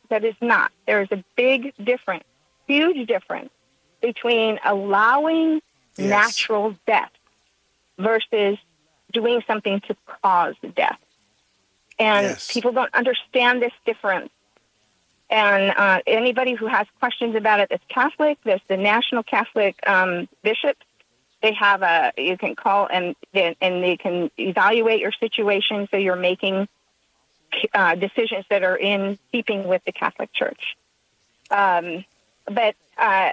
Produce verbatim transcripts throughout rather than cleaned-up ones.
that is not. There is a big difference, huge difference between allowing yes. natural death versus doing something to cause death. And yes. people don't understand this difference. And uh, anybody who has questions about it that's Catholic, there's the National Catholic um, Bishops. They have a, you can call and, and they can evaluate your situation so you're making uh, decisions that are in keeping with the Catholic Church. Um, but uh,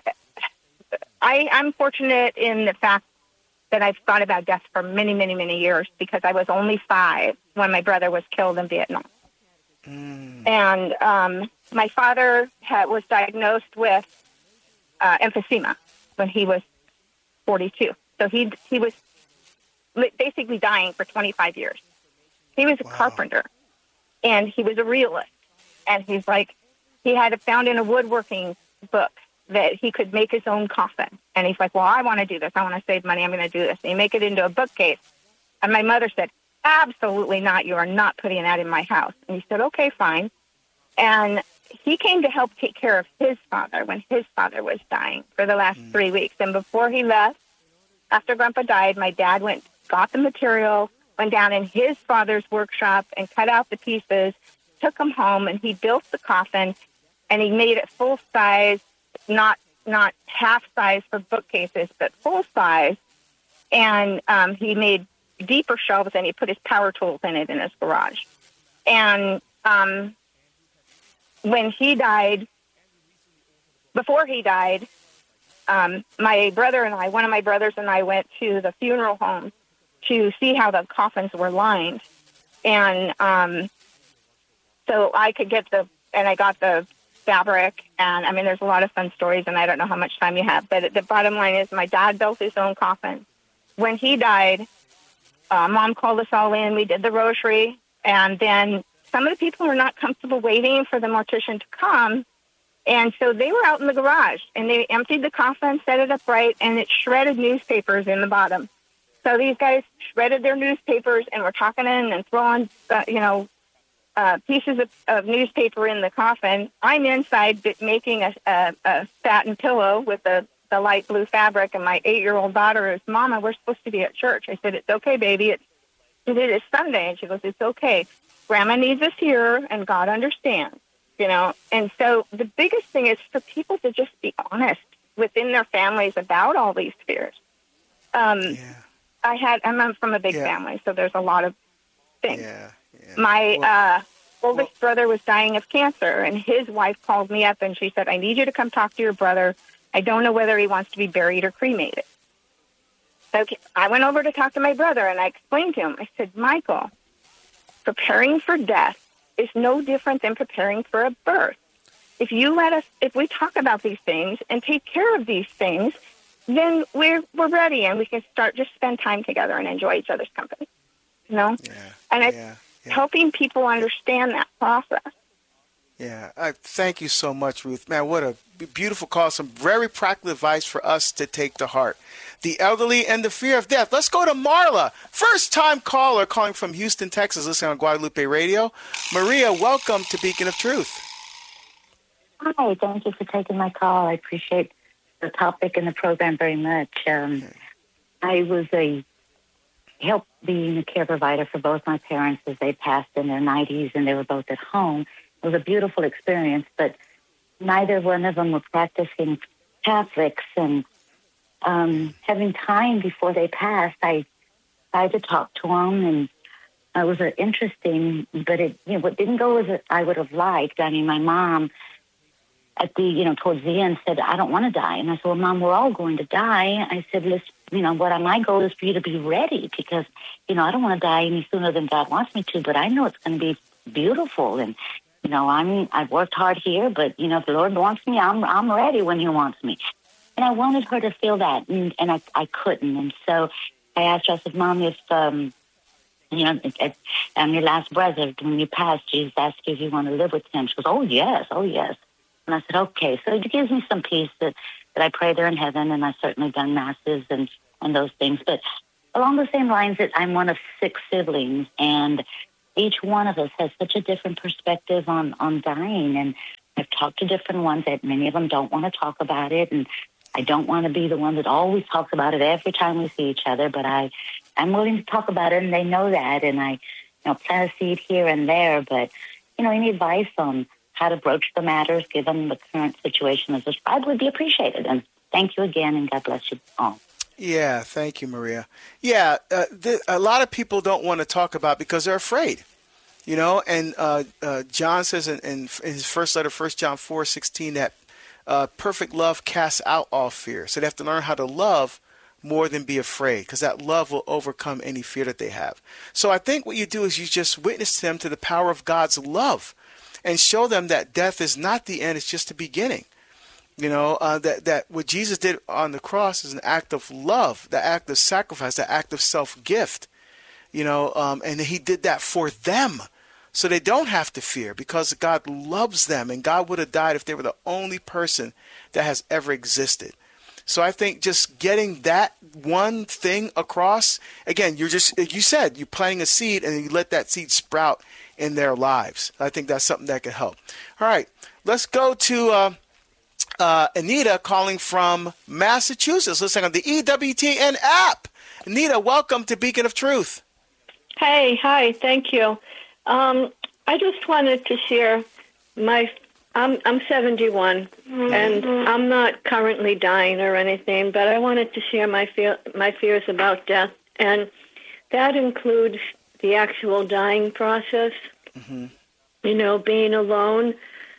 I, I'm fortunate in the fact that I've thought about death for many, many, many years because I was only five when my brother was killed in Vietnam. Mm. And um, my father had, was diagnosed with uh, emphysema when he was forty-two. So he he was basically dying for twenty-five years. He was a wow. carpenter, and he was a realist. And he's like, he had found in a woodworking book that he could make his own coffin. And he's like, well, I want to do this. I want to save money. I'm going to do this. And he make it into a bookcase. And my mother said, absolutely not. You are not putting that in my house. And he said, okay, fine. And he came to help take care of his father when his father was dying for the last mm. three weeks. And before he left, after Grandpa died, my dad went, got the material, went down in his father's workshop and cut out the pieces, took them home, and he built the coffin, and he made it full size, not not half size for bookcases, but full size. And um, he made deeper shelves, and he put his power tools in it in his garage. And um, when he died, before he died, um, my brother and I, one of my brothers and I went to the funeral home to see how the coffins were lined. And um, so I could get the, and I got the fabric. And I mean, there's a lot of fun stories, and I don't know how much time you have, but the bottom line is my dad built his own coffin. When he died, uh, Mom called us all in. We did the rosary. And then some of the people were not comfortable waiting for the mortician to come. And so they were out in the garage, and they emptied the coffin, set it up right, and it shredded newspapers in the bottom. So these guys shredded their newspapers and were talking in and throwing, uh, you know, uh, pieces of, of newspaper in the coffin. I'm inside making a, a, a satin pillow with the, the light blue fabric, and my eight-year-old daughter is, Mama, we're supposed to be at church. I said, it's okay, baby. It's, it is Sunday. And she goes, it's okay. Grandma needs us here, and God understands, you know. And so the biggest thing is for people to just be honest within their families about all these fears. Um, yeah. I had, I'm from a big yeah. family, so there's a lot of things. Yeah, yeah. My well, uh, oldest well, brother was dying of cancer, and his wife called me up, and she said, I need you to come talk to your brother. I don't know whether he wants to be buried or cremated. So I went over to talk to my brother, and I explained to him. I said, Michael, preparing for death is no different than preparing for a birth. If you let us, if we talk about these things and take care of these things, then we're we're ready, and we can start just spend time together and enjoy each other's company. You know, yeah, and it's yeah, yeah. helping people understand that process. Yeah, I thank you so much, Ruth. Man, what a beautiful call. Some very practical advice for us to take to heart. The elderly and the fear of death. Let's go to Marla, first-time caller calling from Houston, Texas, listening on Guadalupe Radio. Maria, welcome to Beacon of Truth. Hi, thank you for taking my call. I appreciate the topic and the program very much. Um, okay. I was a helped being a care provider for both my parents as they passed in their nineties, and they were both at home. It was a beautiful experience, but neither one of them were practicing Catholics. And um, having time before they passed, I tried to talk to them, and it was uh, interesting, but it you know, it didn't go as I would have liked. I mean, my mom, at the, you know, towards the end said, I don't want to die. And I said, well, Mom, we're all going to die. I said, let's, you know, what my goal is for you to be ready, because, you know, I don't want to die any sooner than God wants me to, but I know it's going to be beautiful. And, you know, I'm, I've worked hard here, but, you know, if the Lord wants me, I'm, I'm ready when he wants me. And I wanted her to feel that, and, and I, I couldn't. And so I asked her, I said, Mom, if, um, you know, at, at, on your last breath, when you pass, Jesus asked you if you want to live with him. She goes, oh, yes, oh, yes. And I said, okay. So it gives me some peace that, that I pray there in heaven, and I've certainly done masses and, and those things. But along the same lines, that I'm one of six siblings, and each one of us has such a different perspective on, on dying. And I've talked to different ones that many of them don't want to talk about it. And I don't want to be the one that always talks about it every time we see each other, but I, I'm willing to talk about it, and they know that. And I, you know, plant a seed here and there, but, you know, any advice on how to broach the matters, given the current situation as described, would be appreciated. And thank you again, and God bless you all. Yeah, thank you, Maria. Yeah, uh, th- a lot of people don't want to talk about it because they're afraid, you know. And uh, uh, John says in, in, in his first letter, First John four sixteen, that uh, perfect love casts out all fear. So they have to learn how to love more than be afraid, because that love will overcome any fear that they have. So I think what you do is you just witness them to the power of God's love and show them that death is not the end, it's just the beginning. You know, uh, that, that what Jesus did on the cross is an act of love, the act of sacrifice, the act of self-gift, you know, um, and he did that for them so they don't have to fear, because God loves them, and God would have died if they were the only person that has ever existed. So I think just getting that one thing across, again, you're just, like you said, you're planting a seed and you let that seed sprout in their lives. I think that's something that could help. All right, let's go to uh, uh, Anita calling from Massachusetts, listening on the E W T N app. Anita, welcome to Beacon of Truth. Hey, hi, thank you. Um, I just wanted to share my, I'm, I'm seventy-one, mm-hmm. and I'm not currently dying or anything, but I wanted to share my fear, my fears about death, and that includes the actual dying process, mm-hmm. you know, being alone,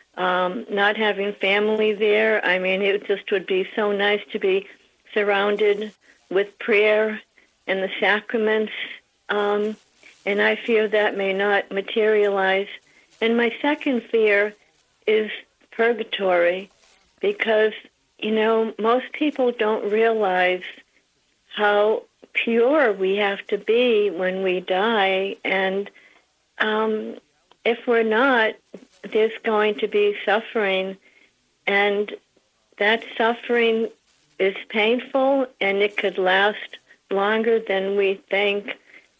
um, not having family there. I mean, it just would be so nice to be surrounded with prayer and the sacraments, um, and I fear that may not materialize. And my second fear is purgatory, because, you know, most people don't realize how pure we have to be when we die, and um, if we're not, there's going to be suffering, and that suffering is painful, and it could last longer than we think.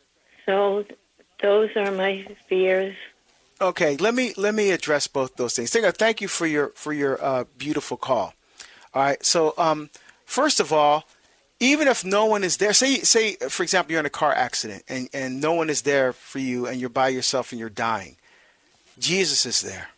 So those are my fears. Okay, let me let me address both those things. Thank you for your for your uh, beautiful call. All right, so um, first of all, even if no one is there, say say for example you're in a car accident and, and no one is there for you and you're by yourself and you're dying, Jesus is there.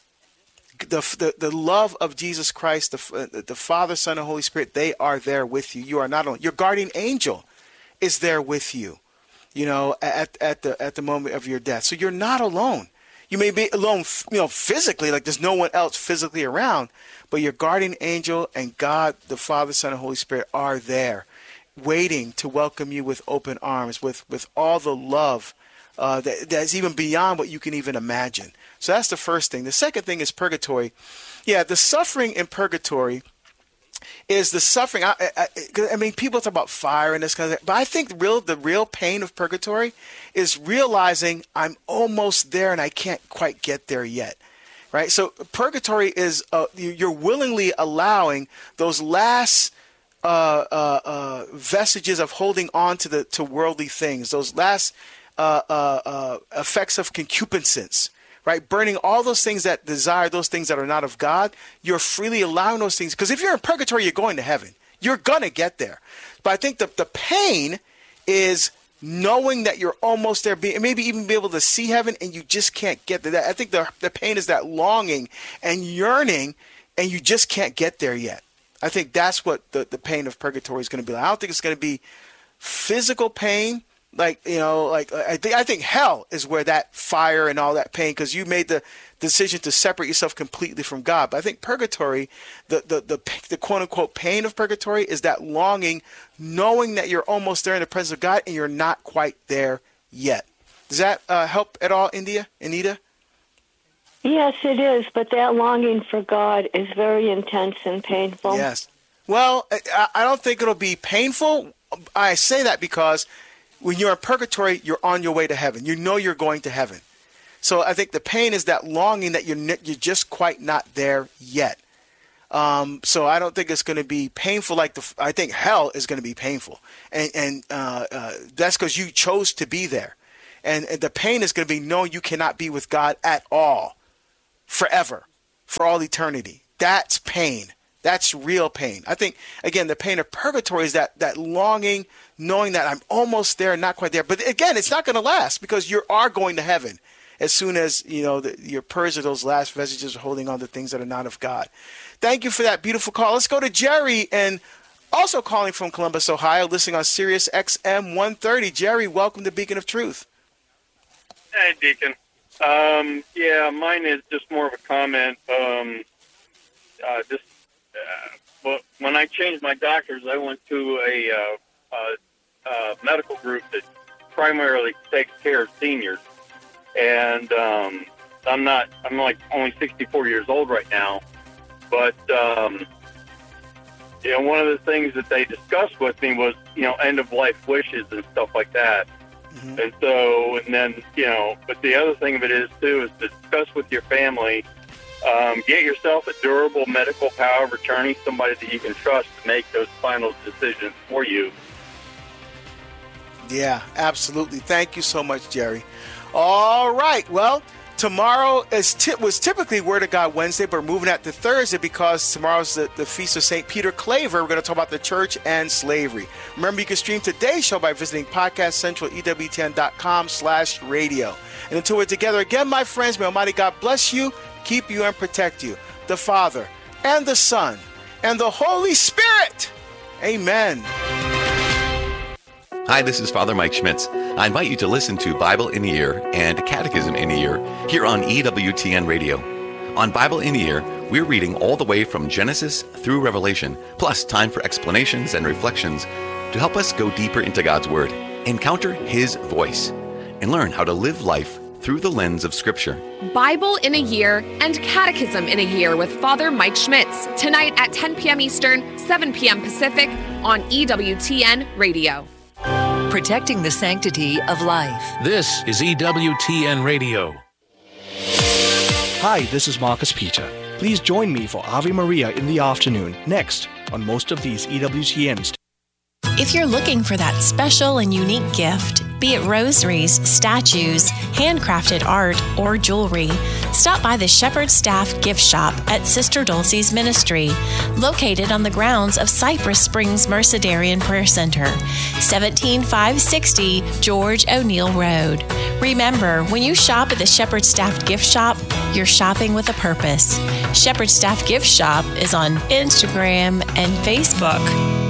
The the, the love of Jesus Christ, the the Father, Son, and Holy Spirit, they are there with you. You are not alone. Your guardian angel is there with you, you know, at at the at the moment of your death. So you're not alone. You may be alone, you know, physically, like there's no one else physically around, but your guardian angel and God, the Father, Son, and Holy Spirit are there, waiting to welcome you with open arms, with, with all the love uh, that, that's even beyond what you can even imagine. So that's the first thing. The second thing is purgatory. Yeah, the suffering in purgatory is the suffering. I, I, I mean, people talk about fire and this kind of thing, but I think the real, the real pain of purgatory is realizing I'm almost there and I can't quite get there yet, right? So purgatory is uh, you're willingly allowing those last uh, uh, uh, vestiges of holding on to the to worldly things, those last uh, uh, uh, effects of concupiscence. Right, burning all those things that desire, those things that are not of God. You're freely allowing those things. Because if you're in purgatory, you're going to heaven. You're going to get there. But I think the, the pain is knowing that you're almost there, be, maybe even be able to see heaven, and you just can't get there. I think the, the pain is that longing and yearning, and you just can't get there yet. I think that's what the, the pain of purgatory is going to be like. I don't think it's going to be physical pain. Like, you know, like I think I think hell is where that fire and all that pain, because you made the decision to separate yourself completely from God. But I think purgatory, the, the, the, the quote unquote pain of purgatory is that longing, knowing that you're almost there in the presence of God and you're not quite there yet. Does that uh, help at all, India, Anita? Yes, it is. But that longing for God is very intense and painful. Yes. Well, I, I don't think it'll be painful. I say that because when you're in purgatory, you're on your way to heaven. You know you're going to heaven. So I think the pain is that longing that you're you're just quite not there yet. Um, so I don't think it's going to be painful like the. I think hell is going to be painful, and and uh, uh, that's because you chose to be there, and, and the pain is going to be knowing you cannot be with God at all, forever. for all eternity. That's pain. That's real pain. I think, again, the pain of purgatory is that, that longing, knowing that I'm almost there, not quite there. But again, it's not going to last because you are going to heaven as soon as, you know, the, you're purged of those last vestiges of holding on to things that are not of God. Thank you for that beautiful call. Let's go to Jerry, and also calling from Columbus, Ohio, listening on Sirius X M one thirty. Jerry, welcome to Beacon of Truth. Hey, Deacon. Um, yeah, mine is just more of a comment. Um, uh, just uh, well, when I changed my doctors, I went to a uh, uh, uh, medical group that primarily takes care of seniors, and um, I'm not. I'm like only sixty-four years old right now, but um, you know, one of the things that they discussed with me was, you know, end of life wishes and stuff like that. Mm-hmm. And so, and then, you know, but the other thing of it is, too, is to discuss with your family, um, get yourself a durable medical power of attorney, somebody that you can trust to make those final decisions for you. Yeah, absolutely. Thank you so much, Jerry. All right. Well, tomorrow is t- was typically Word of God Wednesday, but we're moving that to Thursday because tomorrow's the, the Feast of Saint Peter Claver. We're going to talk about the church and slavery. Remember, you can stream today's show by visiting Podcast Central, E W T N dot com slash radio. And until we're together again, my friends, may Almighty God bless you, keep you, and protect you. The Father, and the Son, and the Holy Spirit. Amen. Hi, this is Father Mike Schmitz. I invite you to listen to Bible in a Year and Catechism in a Year here on E W T N Radio. On Bible in a Year, we're reading all the way from Genesis through Revelation, plus time for explanations and reflections to help us go deeper into God's Word, encounter His voice, and learn how to live life through the lens of Scripture. Bible in a Year and Catechism in a Year with Father Mike Schmitz, tonight at ten p.m. Eastern, seven p.m. Pacific on E W T N Radio. Protecting the sanctity of life. This is E W T N Radio. Hi, this is Marcus Peter. Please join me for Ave Maria in the afternoon, next, on most of these E W T Ns. If you're looking for that special and unique gift, be it rosaries, statues, handcrafted art, or jewelry, stop by the Shepherd Staff Gift Shop at Sister Dulcie's Ministry, located on the grounds of Cypress Springs Mercedarian Prayer Center, seventeen five sixty George O'Neill Road. Remember, when you shop at the Shepherd Staff Gift Shop, you're shopping with a purpose. Shepherd Staff Gift Shop is on Instagram and Facebook.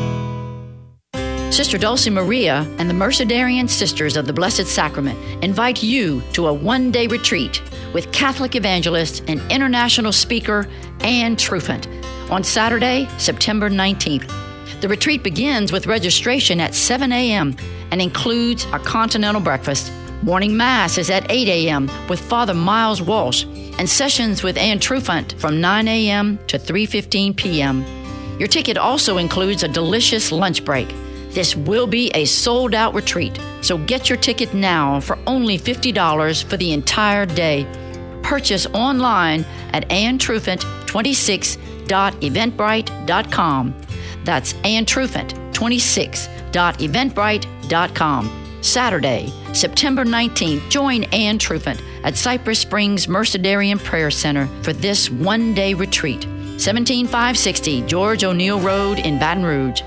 Sister Dulcie Maria and the Mercedarian Sisters of the Blessed Sacrament invite you to a one-day retreat with Catholic evangelist and international speaker Anne Trufant on Saturday, September nineteenth. The retreat begins with registration at seven a.m. and includes a continental breakfast. Morning Mass is at eight a.m. with Father Miles Walsh and sessions with Anne Trufant from nine a.m. to three fifteen p.m. Your ticket also includes a delicious lunch break. This will be a sold-out retreat, so get your ticket now for only fifty dollars for the entire day. Purchase online at ann trufant twenty-six dot eventbrite dot com. That's ann trufant twenty-six dot eventbrite dot com. Saturday, September nineteenth, join Anne Trufant at Cypress Springs Mercedarian Prayer Center for this one-day retreat. seventeen five sixty George O'Neill Road in Baton Rouge.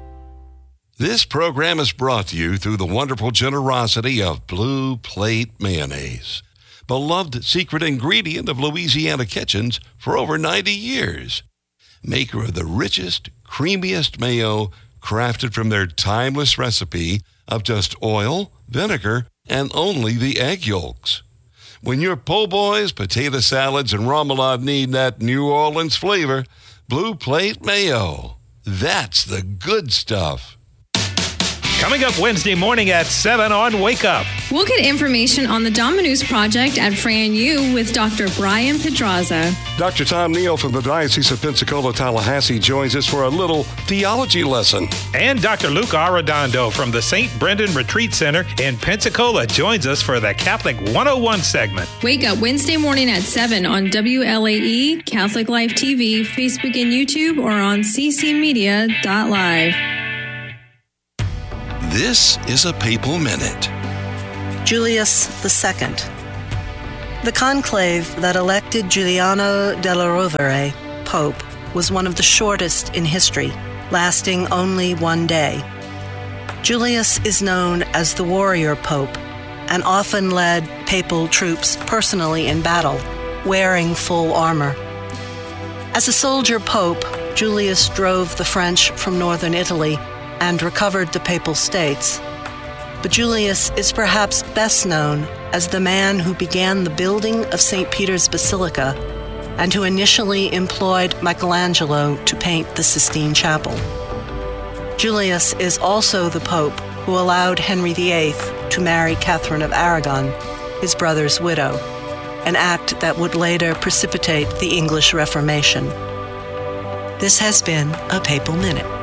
This program is brought to you through the wonderful generosity of Blue Plate Mayonnaise, beloved secret ingredient of Louisiana kitchens for over ninety years. Maker of the richest, creamiest mayo crafted from their timeless recipe of just oil, vinegar, and only the egg yolks. When your po' boys, potato salads, and remoulade need that New Orleans flavor, Blue Plate Mayo. That's the good stuff. Coming up Wednesday morning at seven on Wake Up. We'll get information on the Dominus Project at Fran U with Doctor Brian Pedraza. Doctor Tom Neal from the Diocese of Pensacola, Tallahassee joins us for a little theology lesson. And Doctor Luke Arredondo from the Saint Brendan Retreat Center in Pensacola joins us for the Catholic one oh one segment. Wake Up Wednesday morning at seven on W L A E, Catholic Life T V, Facebook and YouTube, or on c c media dot live. This is a Papal Minute. Julius the Second. The conclave that elected Giuliano della Rovere Pope was one of the shortest in history, lasting only one day. Julius is known as the warrior pope and often led papal troops personally in battle, wearing full armor. As a soldier pope, Julius drove the French from northern Italy and recovered the Papal States. But Julius is perhaps best known as the man who began the building of Saint Peter's Basilica and who initially employed Michelangelo to paint the Sistine Chapel. Julius is also the pope who allowed Henry the Eighth to marry Catherine of Aragon, his brother's widow, an act that would later precipitate the English Reformation. This has been a Papal Minute.